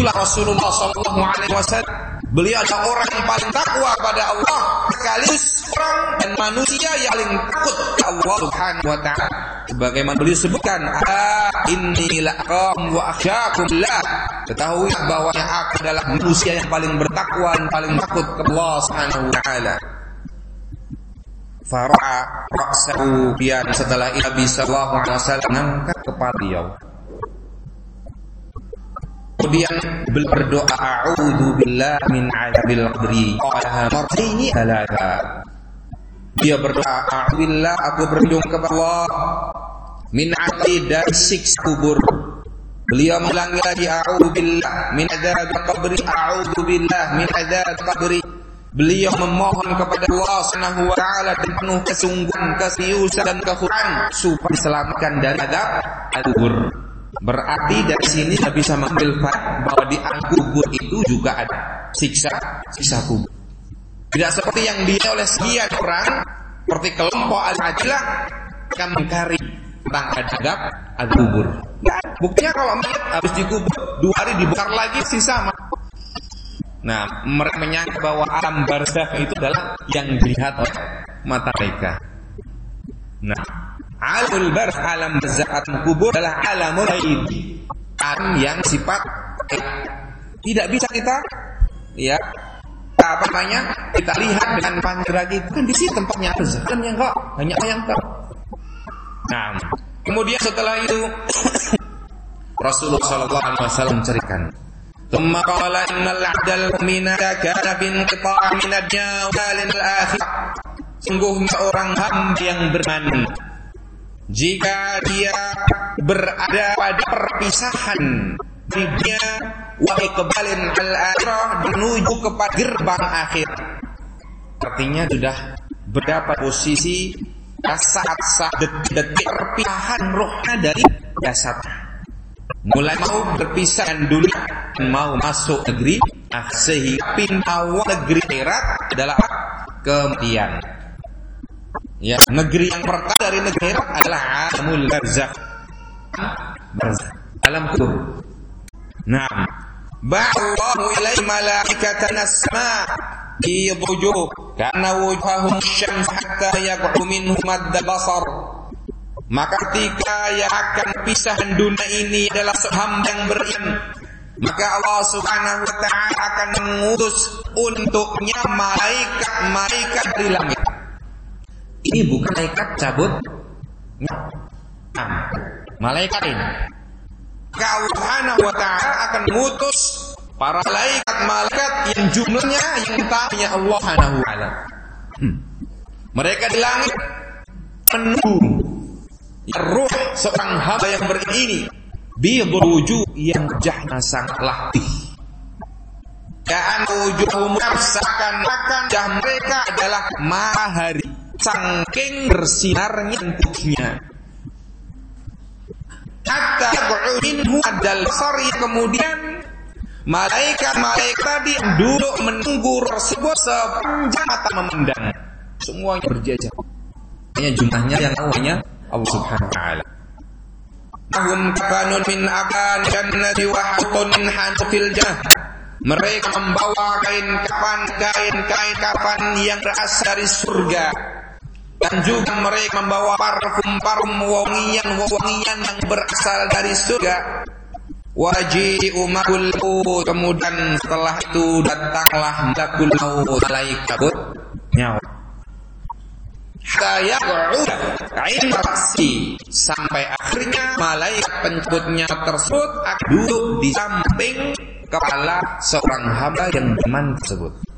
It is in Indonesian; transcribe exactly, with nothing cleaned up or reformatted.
Itulah Rasulullah sallallahu alaihi wasallam. Beliau adalah orang yang paling takwa pada Allah, sekaligus orang dan manusia yang paling takut kepada Allah Subhanahu wa taala. Sebagaimana beliau sebutkan, inni laqam wa akhsyakum la. Ketahui bahwa aku adalah manusia yang paling bertakwa dan paling takut kepada Allah Subhanahu wa taala. Fara'a ra'sahu, bian setelah itu Nabi sallallahu alaihi wasallam mengangkat kepala beliau. Kemudian beliau berdoa, a'udzu billahi min 'adzabil qabri. Qala marrataini thalatha. Dia berdoa, a'udzubillah, aku berlindung kepada Allah min 'adzabi, dari siksa kubur. Beliau mengulangi lagi, a'udzubillah min 'adzabil qabri, a'udzubillah min 'adzabil qabri. Beliau memohon kepada Allah Subhanahu wa taala dengan penuh kesungguhan, keseriusan dan kekhusyuan supaya diselamatkan dari azab kubur. Berarti dari sini kita bisa mengambil faedah bahwa di kubur itu juga ada siksa siksa kubur. Tidak seperti yang dia oleh sekian orang, seperti kelompok al-ajilah yang mengkari tentang adab azab kubur. Ya, buktinya kalau mayat habis dikubur dua hari dibakar lagi sih sama. Nah, mereka menyangka bahwa alam barzakh itu adalah yang dilihat oleh mata mereka. Nah, alamul barzakh, alam barzakh atau kubur adalah alamul ghaib, alam yang sifat tidak bisa kita, ya, apa namanya, kita lihat dengan pandangan kita. Kan di sini tempatnya barzakh, kan yang enggak banyak yang tahu. Nah, kemudian setelah itu Rasulullah sallallahu alaihi wasallam menceritakan, ثم قال إن العبد المؤمن كان بانقطاع من الدنيا للآخرة. Sungguhnya orang hamba yang beriman, jika dia berada pada perpisahan di dunia, wa iqbalin al-akhirah, menuju kepada gerbang akhir. Artinya sudah berada pada posisi saat-saat detik-detik perpisahan rohnya dari jasadnya. Mulai mau berpisah dengan dunia dan mau masuk negeri akhir, sehingga pintu awal negeri akhirat adalah kematian. Ya, negeri yang pertama dari negeri akhirat adalah alamul barzakh, barzakh, alam kubur. Nah, ba'allahu ilaihi malaikatan as-sama' fi wujuh kana wujuhahum syams hatta yaq'u minhum ad-basar. Maka ketika yang akan pisah dunia ini adalah hamba yang beriman, maka Allah Subhanahu wa taala akan mengutus untuknya malaikat-malaikat dari langit. Ini bukan malaikat cabut, nah, malaikat ini. Maka Allah Subhanahu wa taala akan mengutus para malaikat-malaikat yang jumlahnya yang tahunya Allah Subhanahu wa taala. Hmm. Mereka di langit menunggu ya, ruh seorang hamba yang beriman ini bidul wujuh, yang wajahnya sangatlah putih. Dan wujuhum seakan-akan wajah mereka adalah matahari, saking bersinarnya putihnya. Hatta yaq'udinhu ad-dalsari, kemudian malaikat-malaikat tadi duduk menunggu tersebut sepanjang mata memandang. Semuanya berjajar. Hanya jumlahnya yang awalnya Allah Subhanahu wa taala. Mahum kafanun min akan jannati wa hatun min hanfil jannah. Mereka membawa kain kafan, kain-kain kafan yang berasal dari surga. Dan juga mereka membawa parfum-parfum wangian-wangian yang berasal dari surga. Waji'u malakul maut, kemudian setelah itu datanglah malakul maut, malaikat nyawa. Saya interaksi sampai akhirnya malaikat pencabut nyawa tersebut akan duduk di samping kepala seorang hamba yang beriman tersebut.